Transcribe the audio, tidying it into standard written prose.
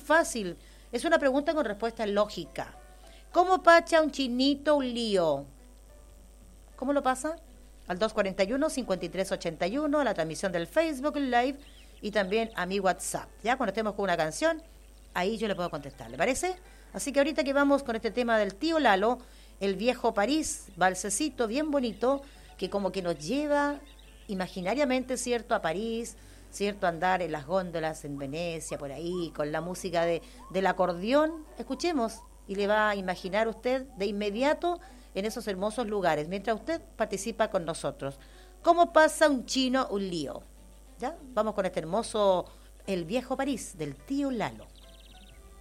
fácil. Es una pregunta con respuesta lógica. ¿Cómo pacha un chinito un lío? ¿Cómo lo pasa? Al 241-5381, a la transmisión del Facebook Live y también a mi WhatsApp. Ya cuando estemos con una canción, ahí yo le puedo contestar, ¿le parece? Así que ahorita que vamos con este tema del tío Lalo, el viejo París, balsecito bien bonito, que como que nos lleva imaginariamente, ¿cierto?, a París, ¿cierto?, andar en las góndolas en Venecia, por ahí, con la música del acordeón. Escuchemos y le va a imaginar usted de inmediato en esos hermosos lugares, mientras usted participa con nosotros. ¿Cómo pasa un chino un lío? ¿Ya? Vamos con este hermoso El viejo París, del tío Lalo.